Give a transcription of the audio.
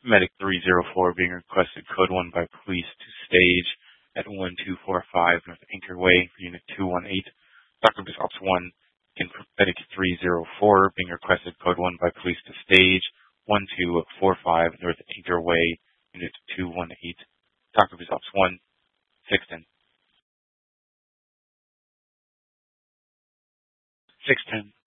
Medic 304 being requested code 1 by police to stage at 1245 North Anchor Way for Unit 218. Dr. Ops 1, Medic 304 being requested code 1 by police to stage 1245 North Anchor Way, Unit 218. Dr. Ops 1, 610. 610.